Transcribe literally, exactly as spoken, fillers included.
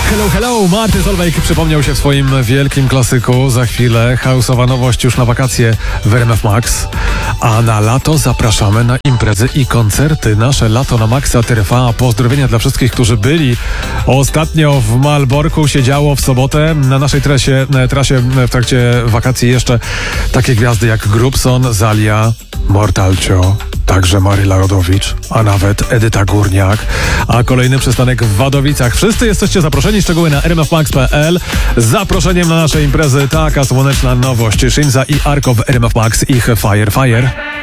Hello, hello! Martin Solveig przypomniał się w swoim wielkim klasyku. Za chwilę house'owa nowość już na wakacje w R M F Max. A na lato zapraszamy na imprezy i koncerty. Nasze lato na Maxa trwa. Pozdrowienia dla wszystkich, którzy byli ostatnio w Malborku. Się działo w sobotę. Na naszej trasie, trasie w trakcie wakacji jeszcze takie gwiazdy jak Grubson, Zalia, Mortalcio, także Maryla Rodowicz, a nawet Edyta Górniak, a kolejny przystanek w Wadowicach. Wszyscy jesteście zaproszeni, szczegóły na r m f max kropka p l. Zaproszeniem na nasze imprezy taka słoneczna nowość. Shinza i Arko w R M F Max, ich Fire Fire.